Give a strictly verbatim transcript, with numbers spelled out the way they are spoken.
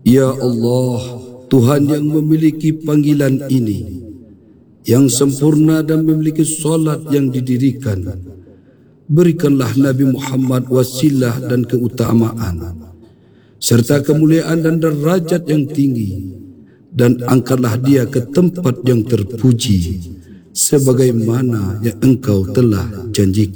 Ya Allah, Tuhan yang memiliki panggilan ini, yang sempurna dan memiliki solat yang didirikan, berikanlah Nabi Muhammad wasilah dan keutamaan, serta kemuliaan dan derajat yang tinggi, dan angkatlah dia ke tempat yang terpuji, sebagaimana yang engkau telah janjikan.